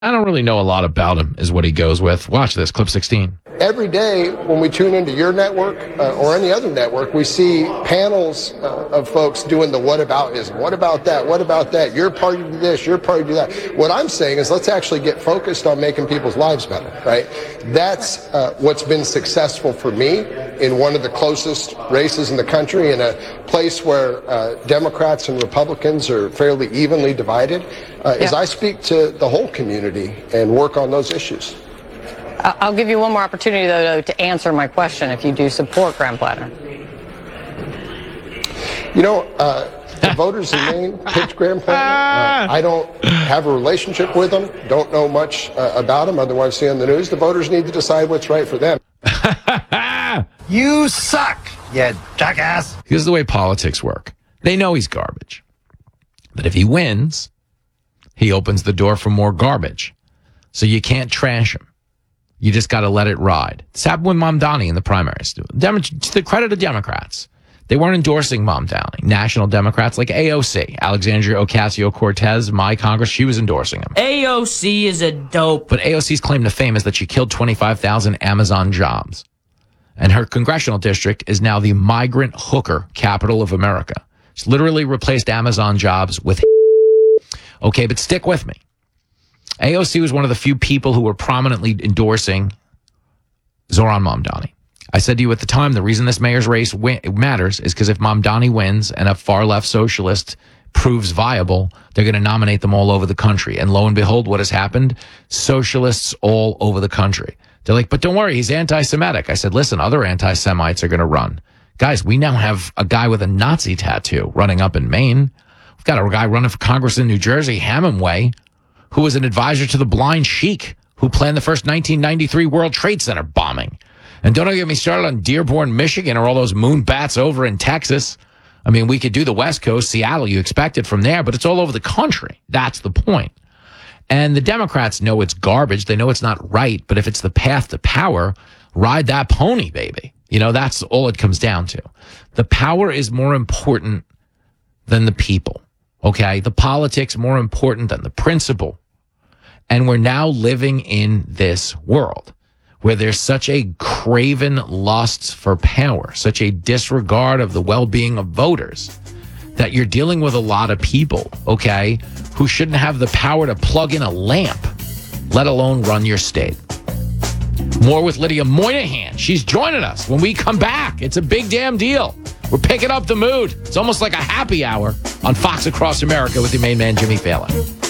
I don't really know a lot about him, is what he goes with. Watch this, clip 16. Every day when we tune into your network or any other network, we see panels of folks doing the whataboutism. What about that? What about that? You're party to this, you're party to that. What I'm saying is let's actually get focused on making people's lives better, right? That's what's been successful for me in one of the closest races in the country, in a place where Democrats and Republicans are fairly evenly divided, is I speak to the whole community and work on those issues. I'll give you one more opportunity, though, to answer my question if you do support Graham Platter. You know, the voters in Maine picked Graham Platter. I don't have a relationship with them, don't know much about him other than what I see on the news. The voters need to decide what's right for them. You suck, you jackass. Here's the way politics work. They know he's garbage. But if he wins, he opens the door for more garbage. So you can't trash him. You just got to let it ride. This happened with Mamdani in the primaries. To the credit of Democrats, they weren't endorsing Mamdani. National Democrats like AOC, Alexandria Ocasio-Cortez, my Congress, she was endorsing him. AOC is a dope. But AOC's claim to fame is that she killed 25,000 Amazon jobs. And her congressional district is now the migrant hooker capital of America. She's literally replaced Amazon jobs with Okay, but stick with me. AOC was one of the few people who were prominently endorsing Zohran Mamdani. I said to you at the time, the reason this mayor's race matters is because if Mamdani wins and a far-left socialist proves viable, they're going to nominate them all over the country. And lo and behold, what has happened? Socialists all over the country. They're like, but don't worry, he's anti-Semitic. I said, listen, other anti-Semites are going to run. Guys, we now have a guy with a Nazi tattoo running up in Maine. We've got a guy running for Congress in New Jersey, Hemingway, who was an advisor to the blind sheik who planned the first 1993 World Trade Center bombing. And don't get me started on Dearborn, Michigan, or all those moon bats over in Texas. I mean, we could do the West Coast, Seattle, you expect it from there, but it's all over the country. That's the point. And the Democrats know it's garbage. They know it's not right, but if it's the path to power, ride that pony, baby. You know, that's all it comes down to. The power is more important than the people, okay? The politics more important than the principle. And we're now living in this world where there's such a craven lust for power, such a disregard of the well-being of voters, that you're dealing with a lot of people, okay, who shouldn't have the power to plug in a lamp, let alone run your state. More with Lydia Moynihan. She's joining us when we come back. It's a big damn deal. We're picking up the mood. It's almost like a happy hour on Fox Across America with your main man, Jimmy Fallon.